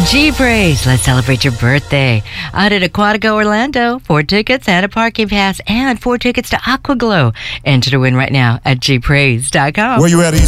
G-Praise, let's celebrate your birthday. Out at Aquatico Orlando, 4 tickets and a parking pass and 4 tickets to Aquaglow. Enter to win right now at gpraise.com. Where you at?